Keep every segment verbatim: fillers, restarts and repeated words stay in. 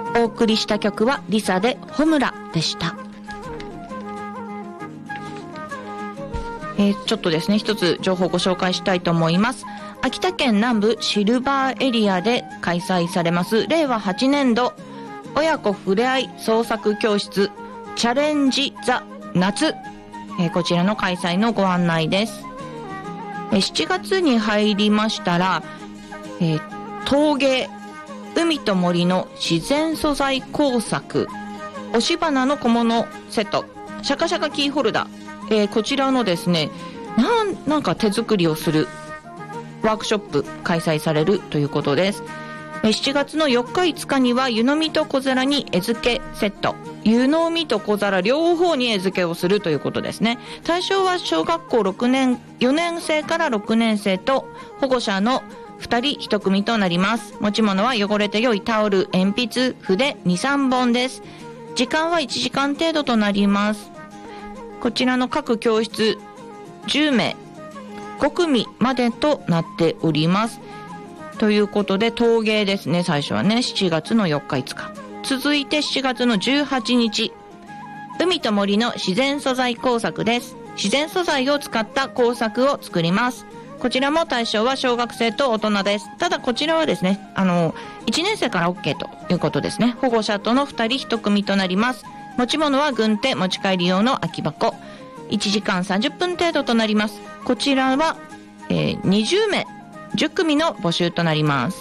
お送りした曲はリサでホムラでした。えー、ちょっとですね、一つ情報をご紹介したいと思います。秋田県南部シルバーエリアで開催されますれいわはちねんど親子ふれあい創作教室チャレンジザ夏、えー、こちらの開催のご案内です。えー、しちがつに入りましたら、えー、陶芸、海と森の自然素材工作、押し花の小物セット、シャカシャカキーホルダー、えー、こちらのですね、なん、なんか手作りをするワークショップ開催されるということです。えー、しちがつのよっかいつかには湯飲みと小皿に絵付けセット、湯飲みと小皿両方に絵付けをするということですね。対象は小学校ろくねん、よねんせいからろくねんせいと保護者のふたりひとくみとなります。持ち物は汚れて良いタオル、鉛筆、筆に、さんぼんです。時間はいちじかん程度となります。こちらの各教室じゅうめい、ごくみまでとなっております。ということで陶芸ですね。最初はね、しちがつのよっかいつか、続いてしちがつのじゅうはちにち、海と森の自然素材工作です。自然素材を使った工作を作ります。こちらも対象は小学生と大人です。ただこちらはですね、あのいちねんせいから OK ということですね。保護者とのふたりひとくみとなります。持ち物は軍手、持ち帰り用の空き箱、いちじかんさんじゅっぷん程度となります。こちらは、えー、にじゅうめい、じゅっくみの募集となります。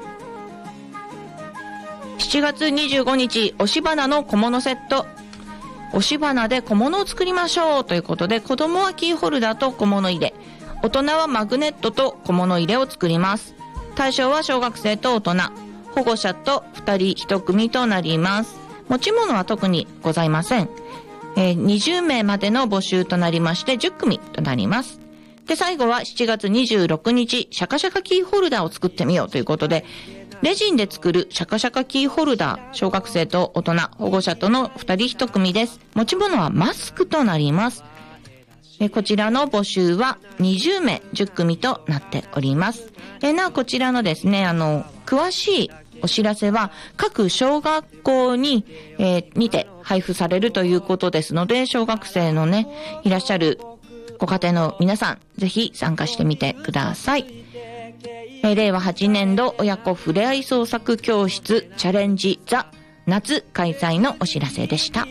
しちがつにじゅうごにち、押し花の小物セット、押し花で小物を作りましょうということで、子供はキーホルダーと小物入れ、大人はマグネットと小物入れを作ります。対象は小学生と大人、保護者とふたりひとくみとなります。持ち物は特にございません。えー、にじゅうめいまでの募集となりましてじゅっくみとなります。で、最後はしちがつにじゅうろくにち、シャカシャカキーホルダーを作ってみようということで、レジンで作るシャカシャカキーホルダー、小学生と大人、保護者とのふたりひとくみです。持ち物はマスクとなります。えこちらの募集はにじゅうめい、じゅっくみとなっております。えなおこちらのですね、あの詳しいお知らせは各小学校に、えー、にて配布されるということですので、小学生のねいらっしゃるご家庭の皆さん、ぜひ参加してみてください。えー、れいわはちねんど親子ふれあい創作教室チャレンジザ夏開催のお知らせでした。